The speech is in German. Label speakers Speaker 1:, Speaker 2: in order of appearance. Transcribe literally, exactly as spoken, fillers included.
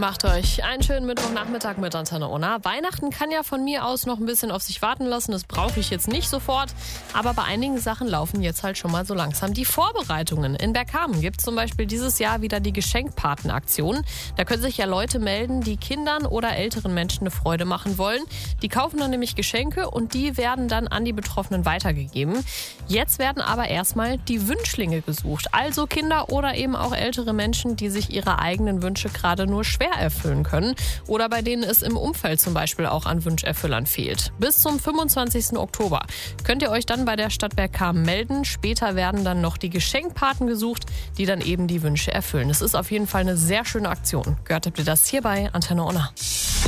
Speaker 1: Macht euch einen schönen Mittwochnachmittag mit Antenne Unna. Weihnachten kann ja von mir aus noch ein bisschen auf sich warten lassen. Das brauche ich jetzt nicht sofort. Aber bei einigen Sachen laufen jetzt halt schon mal so langsam die Vorbereitungen. In Bergkamen gibt es zum Beispiel dieses Jahr wieder die Geschenkpatenaktion. Da können sich ja Leute melden, die Kindern oder älteren Menschen eine Freude machen wollen. Die kaufen dann nämlich Geschenke und die werden dann an die Betroffenen weitergegeben. Jetzt werden aber erstmal die Wünschlinge gesucht. Also Kinder oder eben auch ältere Menschen, die sich ihre eigenen Wünsche gerade nur schwer erfüllen können oder bei denen es im Umfeld zum Beispiel auch an Wünscherfüllern fehlt. Bis zum fünfundzwanzigsten Oktober könnt ihr euch dann bei der Stadt Bergkamen melden. Später werden dann noch die Geschenkpaten gesucht, die dann eben die Wünsche erfüllen. Es ist auf jeden Fall eine sehr schöne Aktion. Gehört habt ihr das hier bei Antenne Unna.